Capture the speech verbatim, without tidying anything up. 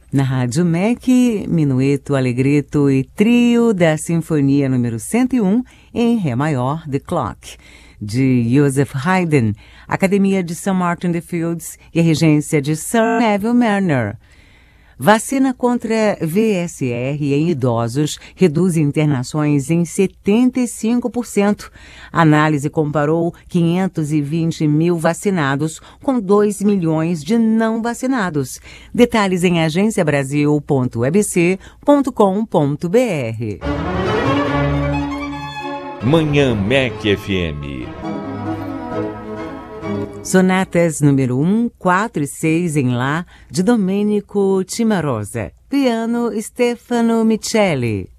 Na Rádio M E C, Minueto, Allegretto e Trio da Sinfonia número cento e um em Ré maior, The Clock, de Joseph Haydn, Academia de Saint Martin the Fields e a regência de Sir Neville Marriner. Vacina contra V S R em idosos reduz internações em setenta e cinco por cento. A análise comparou quinhentos e vinte mil vacinados com dois milhões de não vacinados. Detalhes em agência brasil ponto e b c ponto com ponto b r. Manhã M E C F M. Sonatas número um, quatro e seis em Lá, de Domenico Cimarosa. Piano, Stefano Miceli.